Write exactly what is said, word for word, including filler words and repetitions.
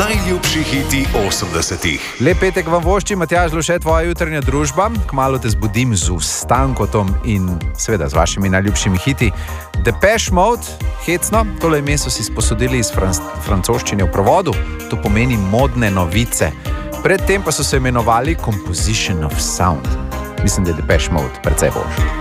Najljubši hiti osemdesetih. Lep petek vam vošči, Matjaž Luše, tvoja jutranja družba. Kmalu te zbudim z Stankotom in seveda z vašimi najljubšimi hiti. Depeche Mode, hecno, tole ime so si sposodili iz fran francoščine v prevodu, to pomeni modne novice. Predtem pa so se imenovali Composition of Sound. Mislim, da je Depeche Mode precej boljši.